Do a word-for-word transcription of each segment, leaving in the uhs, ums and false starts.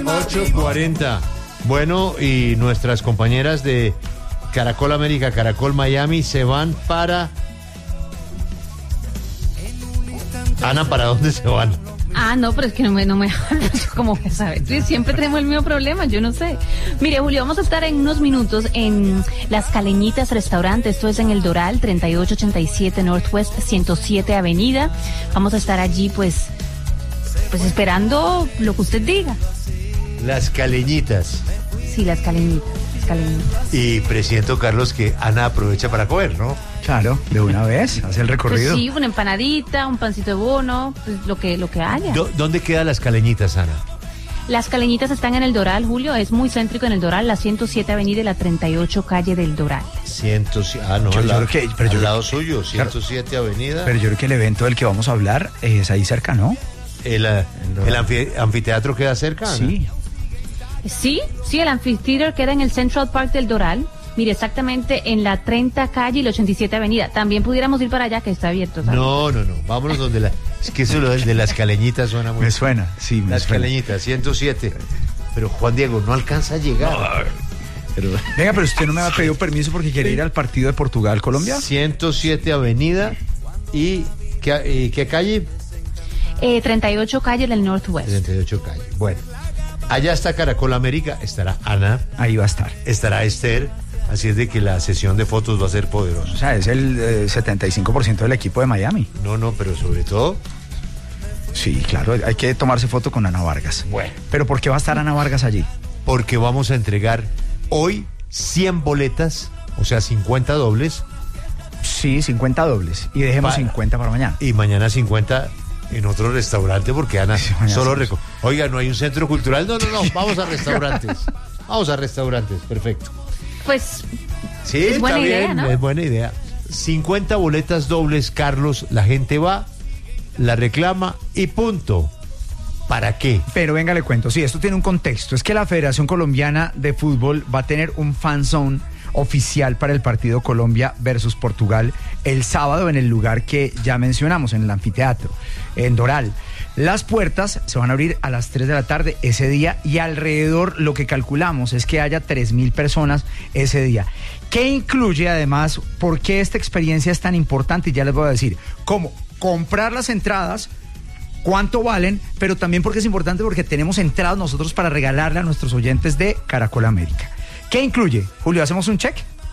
ocho cuarenta. Bueno, y nuestras compañeras de Caracol América, Caracol Miami se van para... Ana, ¿para dónde se van? Ah, no, pero es que no me, no me, ¿cómo que sabes? Siempre tenemos el mismo problema, yo no sé. Mire, Julio, vamos a estar en unos minutos en Las Caleñitas Restaurante, esto es en El Doral, treinta y ocho ochenta y siete Northwest ciento siete Avenida. Vamos a estar allí, pues, pues esperando lo que usted diga. Las Caleñitas. Sí, Las Caleñitas, Las Caleñitas. Y presiento, Carlos, que Ana aprovecha para comer, ¿no? Claro, de una vez, hace el recorrido. Pues sí, una empanadita, un pancito de bono, pues lo que, lo que haya. Do- ¿Dónde quedan Las Caleñitas, Ana? Las Caleñitas están en El Doral, Julio, es muy céntrico en El Doral, la ciento siete Avenida y la treinta y ocho Calle del Doral. ciento siete, ah, no, Yo- al, yo lado, creo que- pero al yo- lado suyo, ciento siete Avenida. Pero yo creo que el evento del que vamos a hablar es ahí cerca, ¿no? ¿El, eh, el anfi- anfiteatro queda cerca, Ana? Sí. Sí, sí, el anfiteatro queda en el Central Park del Doral. Mire, exactamente en la treinta Calle y la ochenta y siete Avenida. También pudiéramos ir para allá, que está abierto, ¿sabes? No, no, no, vámonos donde la... Es que eso lo de las Caleñitas suena muy... Me suena, sí, me Las suena. Caleñitas, ciento siete. Pero Juan Diego, no alcanza a llegar. Pero... Venga, pero usted no me ha pedido permiso porque quiere ir al partido de Portugal-Colombia. ciento siete Avenida y... ¿Qué, y qué calle? Eh, treinta y ocho Calle del Northwest. treinta y ocho Calle. Bueno, allá está Caracol América, estará Ana, Ahí va a estar. estará Esther, así es de que la sesión de fotos va a ser O poderosa. sea, es el eh, setenta y cinco por ciento del equipo de Miami. No, no, pero sobre todo... Sí, claro, hay que tomarse foto con Ana Vargas. Bueno. Pero ¿por qué va a estar Ana Vargas allí? Porque vamos a entregar hoy cien boletas, o sea, cincuenta dobles, Sí, cincuenta dobles. Y dejemos Para- cincuenta para mañana. y mañana cincuenta en otro restaurante, porque Ana Sí, mañana solo... hacemos. reco- Oiga, ¿no hay un centro cultural? No, no, no, vamos a restaurantes. Vamos a restaurantes, perfecto. Pues Sí, Es buena está idea, bien, ¿no? es buena idea. cincuenta boletas dobles, Carlos, la gente va, la reclama y punto. ¿Para qué? Pero venga, le cuento. Sí, esto tiene un contexto. Es que la Federación Colombiana de Fútbol va a tener un fan zone oficial para el partido Colombia versus Portugal el sábado en el lugar que ya mencionamos, en el anfiteatro, en Doral. Las puertas se van a abrir a las tres de la tarde ese día y alrededor lo que calculamos es que haya tres mil personas ese día. ¿Qué incluye además? ¿Por qué esta experiencia es tan importante? Y ya les voy a decir cómo comprar las entradas, cuánto valen, pero también porque es importante porque tenemos entradas nosotros para regalarle a nuestros oyentes de Caracol América. ¿Qué incluye? Julio, ¿hacemos un check?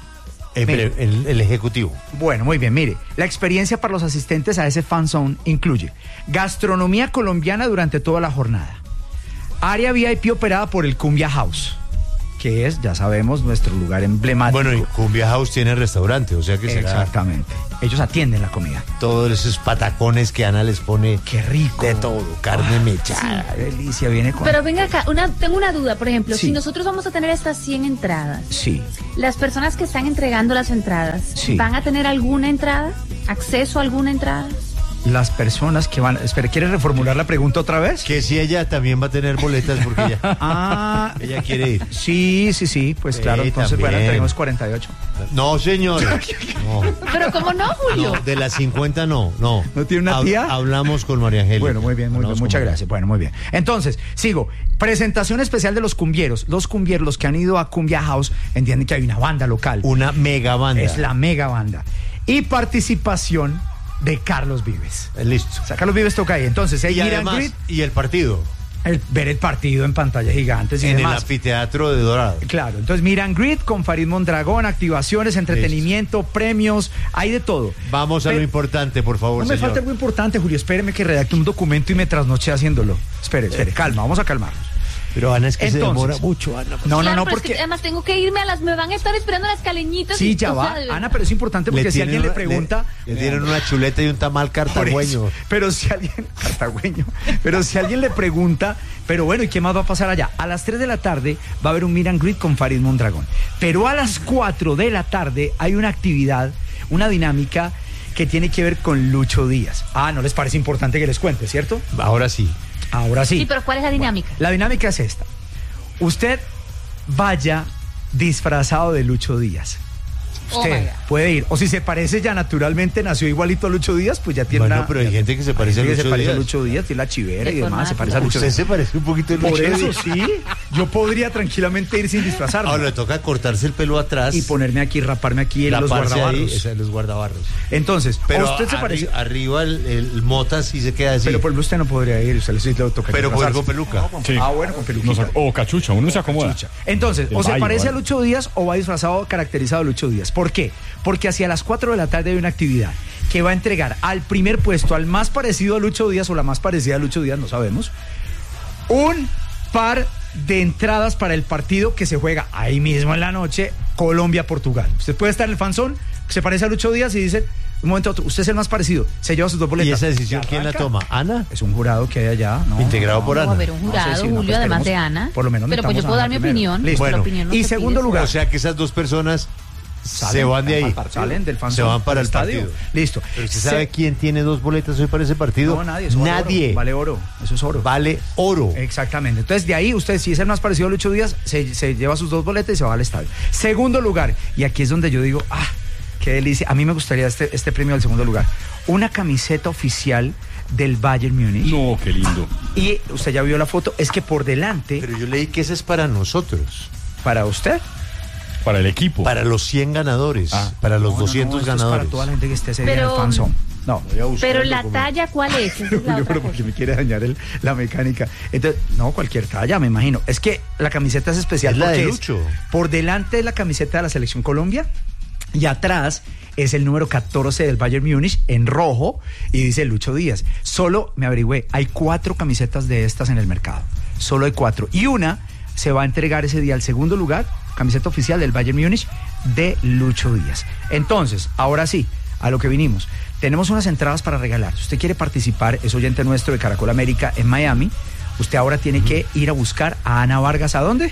El, Mire. el- el ejecutivo. Bueno, muy bien, mire, la experiencia para los asistentes a ese fan zone incluye gastronomía colombiana durante toda la jornada, área V I P operada por el Cumbia House, que es, ya sabemos, nuestro lugar emblemático. Bueno, y Cumbia House tiene restaurante, o sea que será Exactamente, ellos atienden la comida. todos esos patacones que Ana les pone Qué rico. de todo, carne mechada. Qué delicia, viene con... Pero venga acá, una, tengo una duda, por ejemplo, Sí. si nosotros vamos a tener estas cien entradas, Sí. las personas que están entregando las entradas, Sí. ¿van a tener alguna entrada? ¿Acceso a alguna entrada? Las personas que van... Espera, ¿quieres reformular la pregunta otra vez? Que si ella también va a tener boletas porque ella, Ah, ella quiere ir. sí, sí, sí, pues Sí, claro, entonces también. bueno, tenemos cuarenta y ocho. No, señor. No, Pero ¿cómo no, Julio? no, de las cincuenta no, no. ¿No tiene una tía? Hablamos con María Angélica. Bueno, muy bien, muy bien, Hablamos muchas con- gracias. Bueno, muy bien. Entonces, sigo. Presentación especial de los cumbieros. Los cumbieros, los que han ido a Cumbia House, entienden que hay una banda local. Una mega banda. Es la mega banda. Y participación de Carlos Vives. Eh, Listo. O sea, Carlos Vives toca ahí. Entonces, hay Y meet and además, greet, y el partido el- ver el partido en pantallas gigantes y en el demás. anfiteatro de Dorado. Claro, entonces meet and greet con Farid Mondragón, activaciones, entretenimiento, premios, hay de todo. Vamos a Pero- lo importante, por favor, No me señor. falta algo importante, Julio. Espéreme que redacte un documento y me trasnoche haciéndolo. Espere, espere, calma, vamos a calmarnos. Pero Ana, es que se Entonces- demora mucho, Ana. No, Claro, no, no, pero es que porque... además tengo que irme a las... Me van a estar esperando las caleñitas. Sí, y- ya o va. sea, de verdad. Ana, pero es importante porque si alguien le una- pregunta... Le, le tienen una chuleta y un tamal Por eso. cartagüeño. Pero si alguien... Cartagüeño. Pero si alguien le pregunta... Pero bueno, ¿y qué más va a pasar allá? A las tres de la tarde va a haber un meet and greet con Farid Mondragón. Pero a las cuatro de la tarde hay una actividad, una dinámica que tiene que ver con Lucho Díaz. Ah, ¿no les parece importante que les cuente, cierto? Ahora sí. Ahora sí. Sí, pero ¿cuál es la dinámica? La dinámica es esta. Usted vaya disfrazado de Lucho Díaz. Usted Oh my God. puede ir. O si se parece ya naturalmente, nació igualito a Lucho Díaz, pues ya tiene Bueno, una... pero hay gente que se parece a hay gente que Lucho se parece a Díaz. Lucho Díaz, tiene la chivera De y forma demás, se parece a natural. Lucho Usted Díaz. se parece un poquito a Lucho Por eso, Díaz. sí. Yo podría tranquilamente ir sin disfrazarme. Ahora le toca cortarse el pelo atrás. Y ponerme aquí, raparme aquí en los laparse ahí, guardabarros. esa es los guardabarros. Entonces, Pero ¿a usted se arri- parece? arriba el, el mota sí se queda así. Pero por ejemplo usted no podría ir, usted le sí le toca Pero disfrazarse. con peluca. Sí. Ah, bueno, con peluquita. Nos- o cachucha, uno se acomoda. Chucha. Entonces, El o se baile, parece a ¿vale? Lucho Díaz o va disfrazado, caracterizado a Lucho Díaz. ¿Por qué? Porque hacia las cuatro de la tarde hay una actividad que va a entregar al primer puesto, al más parecido a Lucho Díaz o la más parecida a Lucho Díaz, no sabemos, un par de entradas para el partido que se juega ahí mismo en la noche, Colombia-Portugal. Usted puede estar en el fanzón, se parece a Lucho Díaz y dice, un momento a otro, usted es el más parecido, se lleva sus dos boletas. ¿Y esa decisión Ya quién la arranca. toma? ¿Ana? Es un jurado que hay allá, ¿no? Integrado por No, Ana. va a haber un No sé jurado, si no, Julio, pues además de tenemos- Ana. por lo menos Pero pues yo metamos puedo a dar mi Ana primero. opinión. Listo. pero la Bueno, opinión no y se segundo pide. lugar. O sea que esas dos personas Salen, se van de ahí. van- Salen del fanzón, Se van para el estadio. partido. Listo. Pero usted Se- sabe quién tiene dos boletas hoy para ese partido. No, nadie. Eso vale Nadie. oro. Vale oro. Eso es oro. Vale oro. Exactamente. Entonces, de ahí, usted, si es el más parecido a Lucho Díaz, se, se lleva sus dos boletas y se va al estadio. Segundo lugar, y aquí es donde yo digo, ah, qué delicia. A mí me gustaría este, este premio del segundo lugar. Una camiseta oficial del Bayern Múnich. No, qué lindo. Y usted ya vio la foto, es que por delante, Pero yo leí que ese es para nosotros. para usted. Para el equipo. Para los cien ganadores. Ah. para los No, no, no, doscientos esto es ganadores. para toda la gente que esté ese día en Pero- el fanzón. No. Voy a buscarlo Pero la como- talla, ¿cuál es? Esa es la Julio, otra pero cosa. porque me quiere dañar el- la mecánica. Entonces, no, cualquier talla, me imagino. Es que la camiseta es especial Es la porque de es- Lucho. por delante es la camiseta de la Selección Colombia y atrás es el número catorce del Bayern Múnich en rojo y dice Lucho Díaz. Solo, me averigüé, hay cuatro camisetas de estas en el mercado. Solo hay cuatro. Y una se va a entregar ese día al segundo lugar, camiseta oficial del Bayern Múnich de Lucho Díaz. Entonces, ahora sí, a lo que vinimos. Tenemos unas entradas para regalar. Si usted quiere participar, es oyente nuestro de Caracol América en Miami. Usted ahora tiene que ir a buscar a Ana Vargas. ¿A dónde?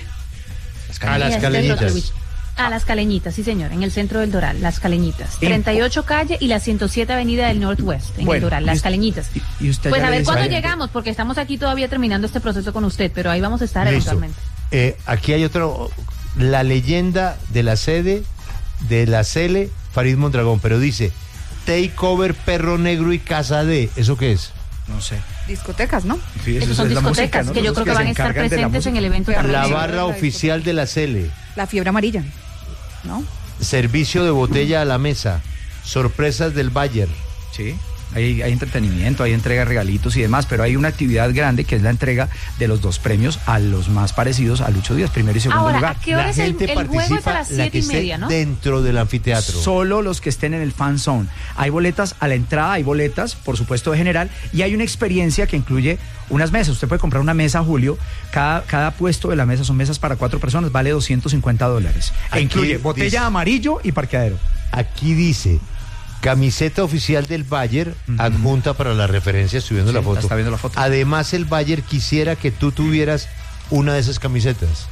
A las Y a caleñitas. Centro- A las Caleñitas, sí señor, en el centro del Doral, Las Caleñitas. En- treinta y ocho calle y la ciento siete avenida del Northwest, en Bueno, el Doral, y Las us- Caleñitas. y- y usted Pues ya a le ver dice cuándo a la gente. llegamos, porque estamos aquí todavía terminando este proceso con usted, pero ahí vamos a estar Listo. eventualmente. Eh, aquí hay otro. La leyenda de la sede de la Cele, Farid Mondragón, pero dice Takeover, Perro Negro y Casa de. ¿Eso qué es? No sé. Discotecas, ¿no? Sí, eso Esas son es la música, discotecas ¿no? que yo Los creo que se van a estar encargan de la presentes en el música. evento. La también. La Sí, barra la oficial de la Cele. La fiebre amarilla, ¿no? Servicio de botella a la mesa. Sorpresas del Bayern. Sí. Hay, hay entretenimiento, hay entrega de regalitos y demás, pero hay una actividad grande que es la entrega de los dos premios a los más parecidos a Lucho Díaz, primero y segundo Ahora, lugar. ¿a qué hora La es el, gente el juego? Es a participa, las la siete que y esté media, ¿no? dentro del anfiteatro. Solo los que estén en el fan zone. Hay boletas a la entrada, hay boletas, por supuesto, de general, y hay una experiencia que incluye unas mesas. Usted puede comprar una mesa, Julio. Cada, cada puesto de la mesa son mesas para cuatro personas, vale doscientos cincuenta dólares. E Aquí incluye botella dice- amarillo y parqueadero. Aquí dice camiseta oficial del Bayern, adjunta para la referencia, estoy viendo Sí, la foto. la está viendo la foto. Además, el Bayern quisiera que tú tuvieras una de esas camisetas.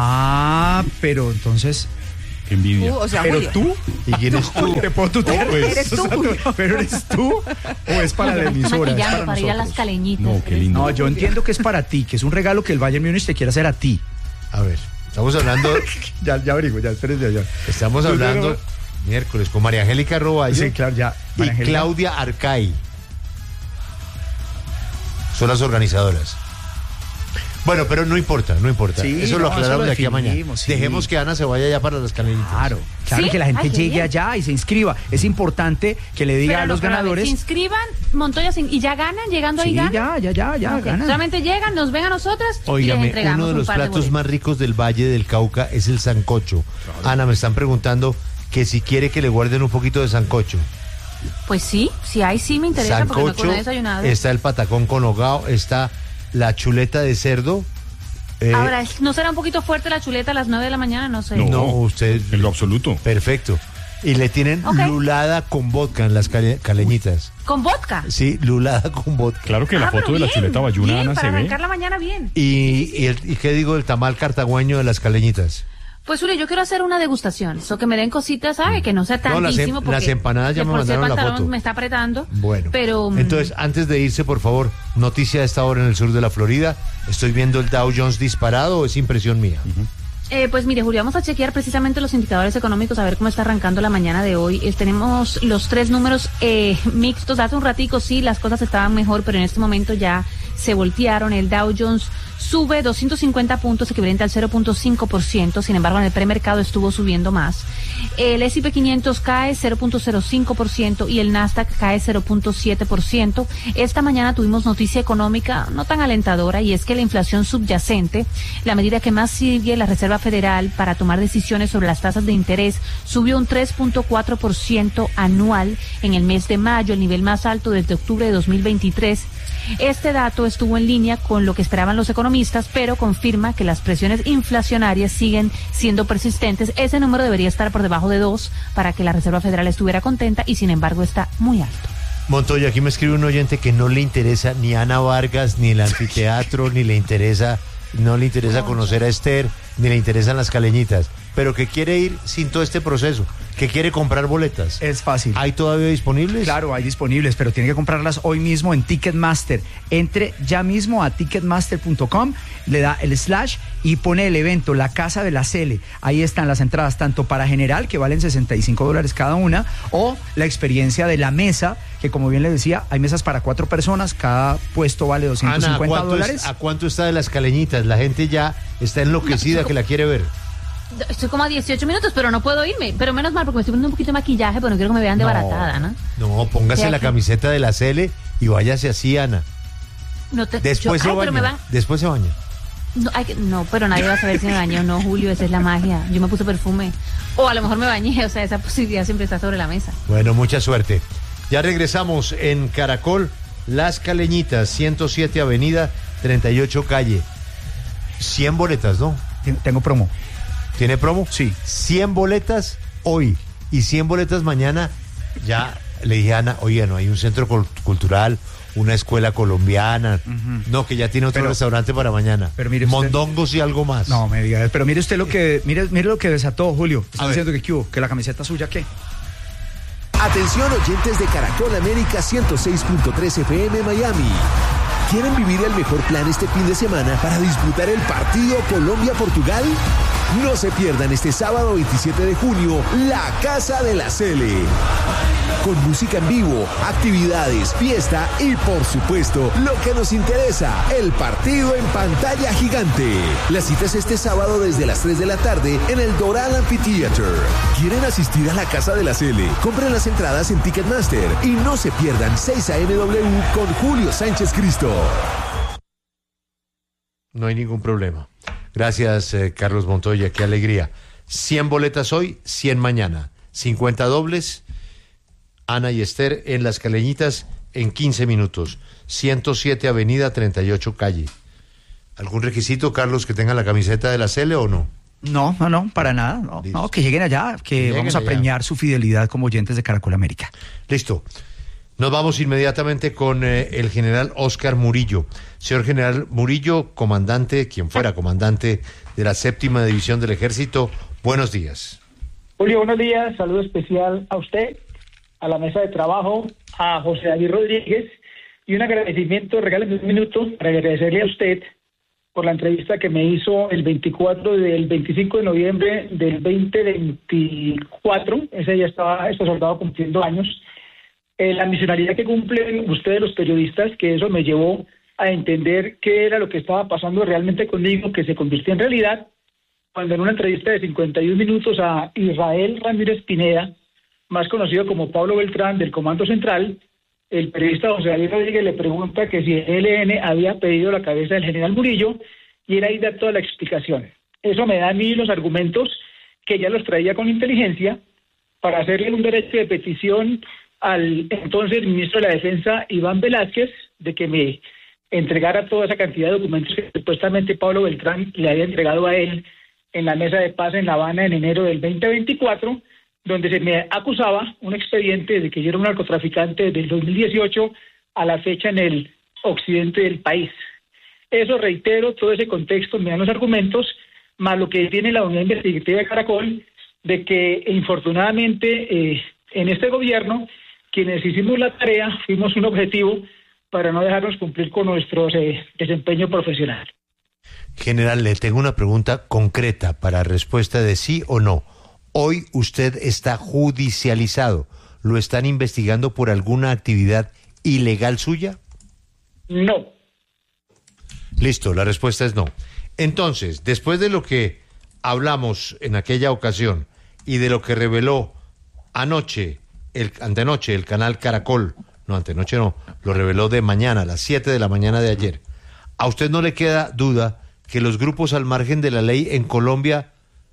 Ah, pero entonces. Qué envidia. Tú, o sea, ¿Pero Julio. tú? ¿Y quién es tú? ¿Te puedo tutear? pues, eres tú, O sea, Julio. ¿Pero eres tú? ¿O es para Ya la me estoy emisora? Es maquillando para para ir a las nosotros. Caleñitas. No, qué lindo. No, yo entiendo que es para ti, que es un regalo que el Bayern Múnich te quiere hacer a ti. A ver, estamos hablando, Ya, ya abrigo, ya, espérense allá. estamos hablando miércoles con María Angélica Roballo Sí, claro, ya. y María Angélica. Claudia Arcay. Son las organizadoras. Bueno, pero no importa, no importa. Sí, eso lo no, eso aclaramos lo de aquí a mañana. definimos, sí. Dejemos que Ana se vaya ya para las caleñitas. Claro, claro ¿Sí? que la gente Ay, qué llegue bien. allá y se inscriba. Es importante que le diga Pero a no, los pero a ver, ganadores. se inscriban, Montoya, se- y ya ganan, llegando ahí Sí, ganan. ya, ya, ya, ya, Ok, ganan. solamente llegan, nos ven a nosotras y les Óigame, entregamos uno de un los par de platos boletos. más ricos del Valle del Cauca es el sancocho. Ana, me están preguntando que si quiere que le guarden un poquito de sancocho. Pues sí, si hay sí me interesa porque no Sancocho, he desayunado. está el patacón con hogao, está la chuleta de cerdo. eh, Ahora, ¿no será un poquito fuerte la chuleta a las nueve de la mañana? No sé. No, no, usted... en lo absoluto. Perfecto. Y le tienen Ok. lulada con vodka en las cale- caleñitas. ¿Con vodka? Sí, lulada con vodka. Claro que la Ah, foto pero de la bien, chuleta bayuna, bien, Ana, para se ve. arrancar la mañana bien. Y, y, el- ¿y qué digo del tamal cartagüeño de las caleñitas? Pues, Julio, yo quiero hacer una degustación. Eso que me den cositas, ¿sabe? Que no sea No, las em- tantísimo. porque las empanadas ya de me por sí el mandaron la pantalón foto. me está apretando. Bueno, Pero. mm, entonces, antes de irse, por favor, noticia de esta hora en el sur de la Florida. ¿Estoy viendo el Dow Jones disparado o es impresión mía? Eh, pues mire, Julio, vamos a chequear precisamente los indicadores económicos, a ver cómo está arrancando la mañana de hoy. Eh, tenemos los tres números eh, mixtos. Hace un ratico sí, las cosas estaban mejor, pero en este momento ya se voltearon. El Dow Jones sube doscientos cincuenta puntos, equivalente al cero punto cinco por ciento. Sin embargo, en el premercado estuvo subiendo más. El ese y pe quinientos cae cero punto cero cinco por ciento y el Nasdaq cae cero punto siete por ciento. Esta mañana tuvimos noticia económica no tan alentadora, y es que la inflación subyacente, la medida que más sigue la Reserva Federal para tomar decisiones sobre las tasas de interés, subió un tres punto cuatro por ciento anual en el mes de mayo, el nivel más alto desde octubre de dos mil veintitrés. Este dato estuvo en línea con lo que esperaban los economistas, pero confirma que las presiones inflacionarias siguen siendo persistentes. Ese número debería estar por debajo de dos para que la Reserva Federal estuviera contenta, y sin embargo está muy alto. Montoya, aquí me escribe un oyente que no le interesa ni Ana Vargas, ni el anfiteatro, ni le interesa, no le interesa conocer a Esther, ni le interesan las caleñitas, pero que quiere ir sin todo este proceso, que quiere comprar boletas. Es fácil. ¿Hay todavía disponibles? Claro, hay disponibles, pero tiene que comprarlas hoy mismo en Ticketmaster. Entre ya mismo a ticketmaster punto com, le da el slash y pone el evento La Casa de la Cele. Ahí están las entradas, tanto para general, que valen sesenta y cinco dólares cada una, o la experiencia de la mesa, que como bien le decía, hay mesas para cuatro personas, cada puesto vale doscientos cincuenta Ana, ¿a cuánto dólares. Es, ¿a cuánto está de las caleñitas? La gente ya está enloquecida que la quiere ver. Estoy como a dieciocho minutos, pero no puedo irme. Pero menos mal, porque me estoy poniendo un poquito de maquillaje, pero no quiero que me vean desbaratada, ¿no? No, póngase la camiseta de la Cele y váyase así, Ana. No te, Después yo, se ay, baña. pero me van, Después se baña. no, hay que- no, pero nadie va a saber si me bañé o no, Julio. Esa es la magia. Yo me puse perfume. O a lo mejor me bañé. O sea, esa posibilidad siempre está sobre la mesa. Bueno, mucha suerte. Ya regresamos en Caracol, Las Caleñitas, ciento siete Avenida, treinta y ocho Calle. cien boletas, ¿no? Ten- Tengo promo. ¿Tiene promo? Sí. cien boletas hoy y cien boletas mañana. Ya le dije a Ana, oye, no hay un centro cul- cultural, una escuela colombiana. No, que ya tiene otro Pero- restaurante para mañana. pero mire usted- Mondongos y algo más. No me diga, pero mire usted lo que, mire, mire lo que desató, Julio. Está A ver. diciendo que ¿qué hubo? Que la camiseta suya, ¿qué? Atención, oyentes de Caracol América ciento seis punto tres F M Miami. ¿Quieren vivir el mejor plan este fin de semana para disfrutar el partido Colombia-Portugal? No se pierdan este sábado veintisiete de junio La Casa de la Cele. Con música en vivo, actividades, fiesta y por supuesto lo que nos interesa, el partido en pantalla gigante. La cita es este sábado desde las tres de la tarde en el Doral Amphitheater. ¿Quieren asistir a La Casa de la Cele? Compren las entradas en Ticketmaster y no se pierdan seis A M W con Julio Sánchez Cristo. No hay ningún problema. Gracias, eh, Carlos Montoya, qué alegría. cien boletas hoy, cien mañana. cincuenta dobles, Ana y Esther en Las Caleñitas en quince minutos. ciento siete Avenida, treinta y ocho Calle. ¿Algún requisito, Carlos, que tenga la camiseta de la Cele o no? No, no, no, para nada. No, Listo. no, que lleguen allá, que lleguen vamos a allá. premiar su fidelidad como oyentes de Caracol América. Listo. Nos vamos inmediatamente con eh, el general Óscar Murillo. Señor general Murillo, comandante, quien fuera comandante de la séptima división del Ejército, buenos días. Julio, buenos días. Saludo especial a usted, a la mesa de trabajo, a José David Rodríguez, y un agradecimiento, regáleme un minuto para agradecerle a usted por la entrevista que me hizo el veinticuatro del veinticinco de noviembre del veinte veinticuatro. Ese día estaba este soldado cumpliendo años. Eh, la misionalidad que cumplen ustedes los periodistas, que eso me llevó a entender qué era lo que estaba pasando realmente conmigo, que se convirtió en realidad cuando en una entrevista de cincuenta y un minutos a Israel Ramírez Pineda, más conocido como Pablo Beltrán del Comando Central, el periodista José David Rodríguez le pregunta que si el E L N había pedido la cabeza del general Murillo, y él ahí da toda la explicación. Eso me da a mí los argumentos que ya los traía con inteligencia para hacerle un derecho de petición al entonces ministro de la Defensa, Iván Velázquez, de que me entregara toda esa cantidad de documentos que supuestamente Pablo Beltrán le había entregado a él en la mesa de paz en La Habana en enero del veinte veinticuatro, donde se me acusaba un expediente de que yo era un narcotraficante desde el dos mil dieciocho a la fecha en el occidente del país. Eso, reitero, todo ese contexto me dan los argumentos, más lo que tiene la unidad investigativa de Caracol, de que infortunadamente eh, en este gobierno, quienes hicimos la tarea, fuimos un objetivo para no dejarnos cumplir con nuestro eh, desempeño profesional. General, le tengo una pregunta concreta para respuesta de sí o no. Hoy usted está judicializado. ¿Lo están investigando por alguna actividad ilegal suya? No. Listo, la respuesta es no. Entonces, después de lo que hablamos en aquella ocasión y de lo que reveló anoche, el antenoche, el canal Caracol, no, antenoche no, lo reveló de mañana, a las siete de la mañana de ayer, ¿a usted no le queda duda que los grupos al margen de la ley en Colombia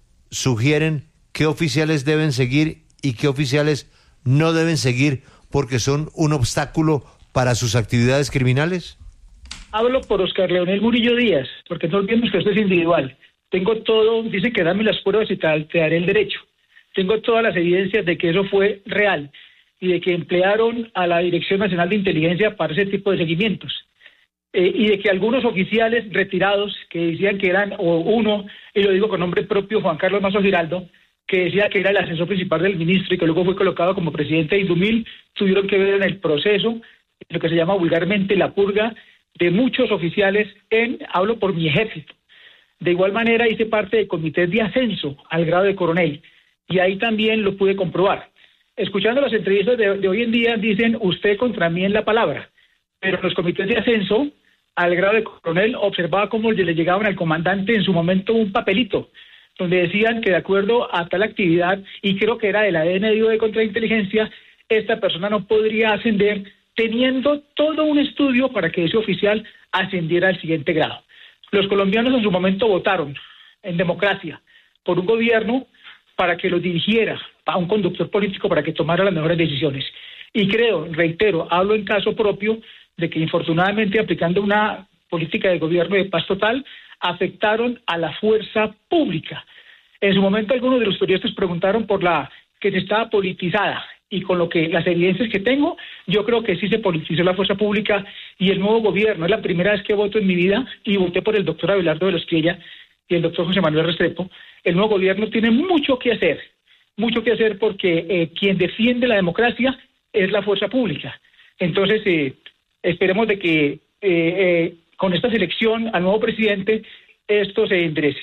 sugieren qué oficiales deben seguir y qué oficiales no deben seguir porque son un obstáculo para sus actividades criminales? Hablo por Oscar Leonel Murillo Díaz, porque no olvidemos que esto es individual. Tengo todo, dice que dame las pruebas y tal, te daré el derecho. Tengo todas las evidencias de que eso fue real y de que emplearon a la Dirección Nacional de Inteligencia para ese tipo de seguimientos. Eh, y de que algunos oficiales retirados que decían que eran, o uno, y lo digo con nombre propio, Juan Carlos Mazo Giraldo, que decía que era el asesor principal del ministro y que luego fue colocado como presidente de Indumil, tuvieron que ver en el proceso, lo que se llama vulgarmente la purga de muchos oficiales en, hablo por mi ejército. De igual manera hice parte del comité de ascenso al grado de coronel y ahí también lo pude comprobar. Escuchando las entrevistas de, de hoy en día dicen usted contra mí en la palabra, pero en los comités de ascenso al grado de coronel observaba cómo le llegaban al comandante en su momento un papelito donde decían que de acuerdo a tal actividad, y creo que era de la D N I o de contrainteligencia, esta persona no podría ascender teniendo todo un estudio para que ese oficial ascendiera al siguiente grado. Los colombianos en su momento votaron en democracia por un gobierno para que lo dirigiera, a un conductor político para que tomara las mejores decisiones. Y creo, reitero, hablo en caso propio de que infortunadamente aplicando una política de gobierno de paz total, afectaron a la fuerza pública. En su momento algunos de los periodistas preguntaron por la que se estaba politizada, y con lo que las evidencias que tengo, yo creo que sí se politizó la fuerza pública y el nuevo gobierno. Es la primera vez que voto en mi vida y voté por el doctor Abelardo de los Espriella y el doctor José Manuel Restrepo. El nuevo gobierno tiene mucho que hacer, mucho que hacer porque eh, quien defiende la democracia es la fuerza pública. Entonces, eh, esperemos de que eh, eh, con esta selección al nuevo presidente esto se enderece.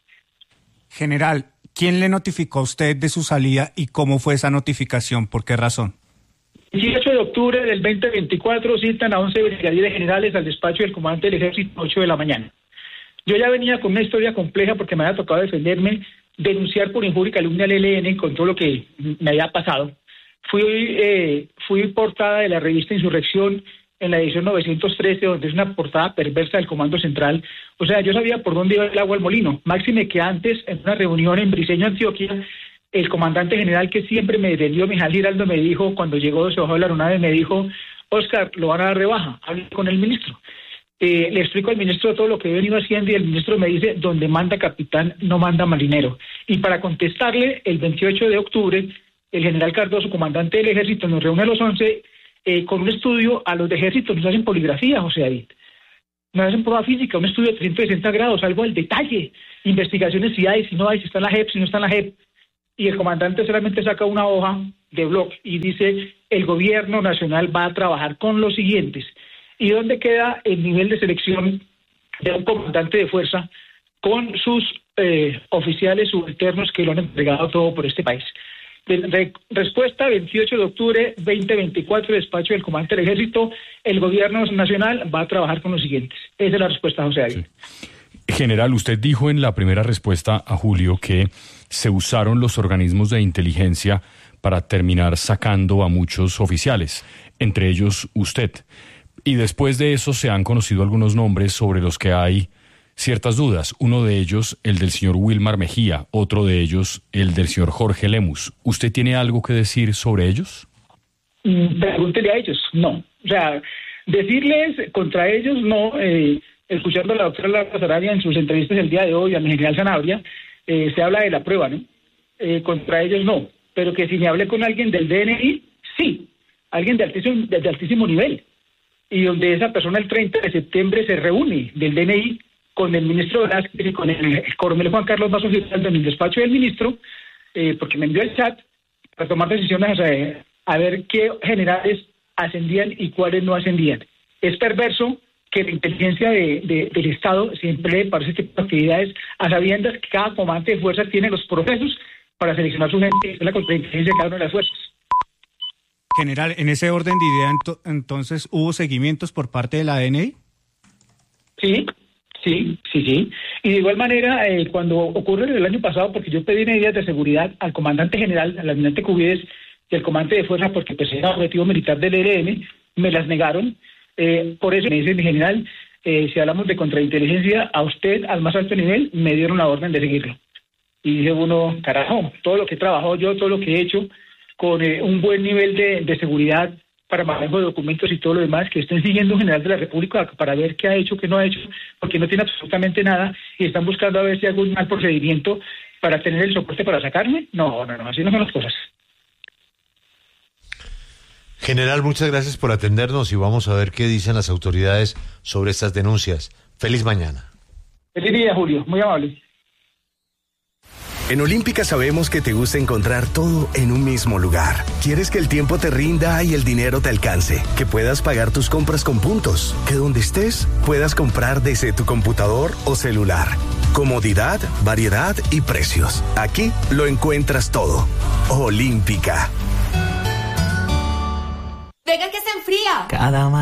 General, ¿quién le notificó a usted de su salida y cómo fue esa notificación? ¿Por qué razón? El dieciocho de octubre del veinte veinticuatro citan a once brigadieres generales al despacho del comandante del ejército a ocho de la mañana. Yo ya venía con una historia compleja porque me había tocado defenderme, denunciar por injuria y calumnia al E L N con todo lo que me había pasado. Fui, eh, fui portada de la revista Insurrección en la edición novecientos trece, donde es una portada perversa del Comando Central. O sea, yo sabía por dónde iba el agua al molino. Máxime que antes, en una reunión en Briceño, Antioquia, el comandante general que siempre me defendió, Mijal Giraldo, me dijo, cuando llegó, se bajó de la aeronave, me dijo, Oscar, lo van a dar de baja, hablé con el ministro. Eh, le explico al ministro todo lo que he venido haciendo y el ministro me dice, donde manda capitán, no manda marinero. Y para contestarle, el veintiocho de octubre, el general Cardoso, comandante del ejército, nos reúne a los once eh, con un estudio. A los de ejército nos hacen poligrafía, José David. Nos hacen prueba física, un estudio de trescientos sesenta grados, algo al detalle. Investigaciones si hay, si no hay, si está en la J E P, si no está en la J E P. Y el comandante solamente saca una hoja de blog y dice, el gobierno nacional va a trabajar con los siguientes. ¿Y dónde queda el nivel de selección de un comandante de fuerza con sus eh, oficiales subalternos que lo han entregado todo por este país? Re- respuesta, veintiocho de octubre, veinte veinticuatro, despacho del comandante del ejército, el gobierno nacional va a trabajar con los siguientes. Esa es la respuesta, José David. Sí. General, usted dijo en la primera respuesta a Julio que se usaron los organismos de inteligencia para terminar sacando a muchos oficiales, entre ellos usted. Y después de eso se han conocido algunos nombres sobre los que hay ciertas dudas. Uno de ellos, el del señor Wilmar Mejía, otro de ellos, el del señor Jorge Lemus. ¿Usted tiene algo que decir sobre ellos? Pregúntele a ellos, no. O sea, decirles contra ellos, no. Eh, escuchando a la doctora Laura Sarabia en sus entrevistas el día de hoy, al general Sanabria, eh, se habla de la prueba, ¿no? Eh, contra ellos no. Pero que si me hablé con alguien del D N I, sí. Alguien de altísimo, de, de altísimo nivel. Y donde esa persona el treinta de septiembre se reúne del D N I con el ministro Velázquez y con el, el coronel Juan Carlos Mazo Giraldo en el despacho del ministro, eh, porque me envió el chat para tomar decisiones a, a ver qué generales ascendían y cuáles no ascendían. Es perverso que la inteligencia de, de, del Estado se emplee para ese tipo de actividades, a sabiendas que cada comandante de fuerzas tiene los procesos para seleccionar su gente, es la contrainteligencia de cada una de las fuerzas. General, en ese orden de idea, ento- entonces, ¿hubo seguimientos por parte de la D N I? Sí, sí, sí, sí. Y de igual manera, eh, cuando ocurre el año pasado, porque yo pedí medidas de seguridad al comandante general, al almirante Cubides y al comandante de fuerzas, porque pues era objetivo militar del E L N, me las negaron. Eh, por eso me dice mi general, eh, si hablamos de contrainteligencia, a usted al más alto nivel me dieron la orden de seguirlo. Y dice uno, carajo, todo lo que he trabajado yo, todo lo que he hecho, con eh, un buen nivel de, de seguridad para manejo de documentos y todo lo demás, que estén siguiendo un general de la República para ver qué ha hecho, qué no ha hecho, porque no tiene absolutamente nada y están buscando a ver si hago un mal procedimiento para tener el soporte para sacarme. No, no, no, así no son las cosas. General, muchas gracias por atendernos y vamos a ver qué dicen las autoridades sobre estas denuncias. Feliz mañana. Feliz día, Julio. Muy amable. En Olímpica sabemos que te gusta encontrar todo en un mismo lugar. Quieres que el tiempo te rinda y el dinero te alcance, que puedas pagar tus compras con puntos, que donde estés puedas comprar desde tu computador o celular. Comodidad, variedad y precios. Aquí lo encuentras todo. Olímpica. Venga que se enfría. Cada